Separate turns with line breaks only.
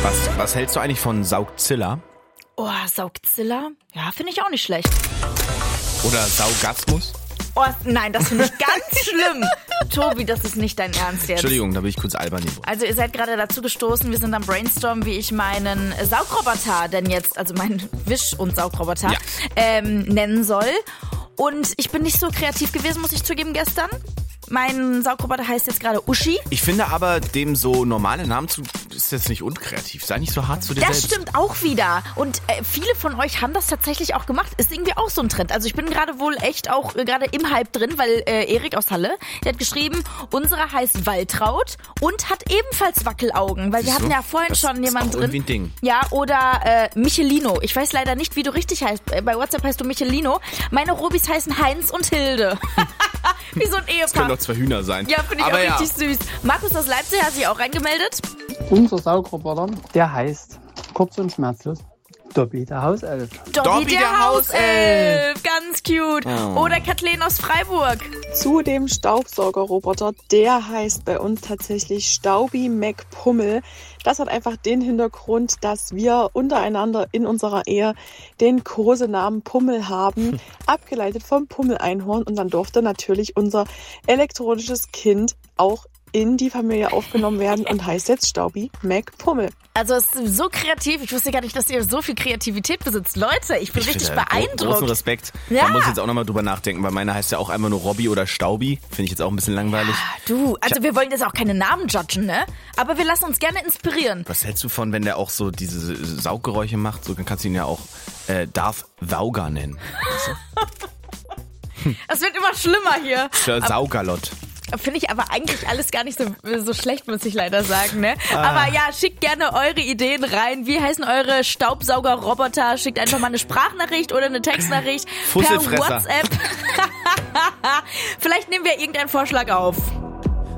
Was hältst du eigentlich von Saugzilla?
Oh, Saugzilla? Ja, finde ich auch nicht schlecht.
Oder Saugasmus?
Oh, nein, das finde ich ganz schlimm. Tobi, das ist nicht dein Ernst jetzt.
Entschuldigung, da bin ich kurz albern.
Also ihr seid gerade dazu gestoßen, wir sind am Brainstorm, wie ich meinen Saugroboter denn jetzt, also meinen Wisch- und Saugroboter, nennen soll. Und ich bin nicht so kreativ gewesen, muss ich zugeben, gestern. Mein Saugroboter heißt jetzt gerade Uschi.
Ich finde aber, dem so normale Namen zu, ist jetzt nicht unkreativ. Sei nicht so hart zu dir
Das
selbst.
stimmt auch wieder. Und viele von euch haben das tatsächlich auch gemacht. Ist irgendwie auch so ein Trend. Also ich bin gerade wohl echt auch gerade im Hype drin, weil Erik aus Halle, der hat geschrieben, unsere heißt Waltraud und hat ebenfalls Wackelaugen. Weil wir hatten ja vorhin
das
schon
ist
jemanden
auch
drin.
irgendwie ein Ding.
Ja, oder Michelino. Ich weiß leider nicht, wie du richtig heißt. Bei WhatsApp heißt du Michelino. Meine Robis heißen Heinz und Hilde. Wie so ein Ehepaar.
Das können doch 2 Hühner sein.
Ja, finde ich
aber
auch richtig süß. Markus aus Leipzig hat sich auch reingemeldet.
Unser Saugroboter, der heißt kurz und schmerzlos Dobby, der Hauself.
Dobby, der Hauself. Ganz cute. Oder Kathleen aus Freiburg.
Zu dem Staubsaugerroboter, der heißt bei uns tatsächlich Staubi McPummel. Das hat einfach den Hintergrund, dass wir untereinander in unserer Ehe den Kosenamen Pummel haben, abgeleitet vom Pummeleinhorn. Und dann durfte natürlich unser elektronisches Kind auch in die Familie aufgenommen werden und heißt jetzt Staubi McPummel.
Also es ist so kreativ. Ich wusste gar nicht, dass ihr so viel Kreativität besitzt. Leute, ich bin richtig beeindruckt.
Großen Respekt.
Ja.
Man muss jetzt auch nochmal drüber nachdenken, weil meiner heißt ja auch einfach nur Robby oder Staubi. Finde ich jetzt auch ein bisschen langweilig.
Du, also wir wollen jetzt auch keine Namen judgen, ne? Aber wir lassen uns gerne inspirieren.
Was hältst du von, wenn der auch so diese Sauggeräusche macht? So, dann kannst du ihn ja auch Darth Sauger nennen.
Es wird immer schlimmer hier.
Sir Saugalot.
Finde ich aber eigentlich alles gar nicht so schlecht, muss ich leider sagen, ne? Aber ja, schickt gerne eure Ideen rein. Wie heißen eure Staubsaugerroboter? Schickt einfach mal eine Sprachnachricht oder eine Textnachricht per WhatsApp. Vielleicht nehmen wir irgendeinen Vorschlag auf.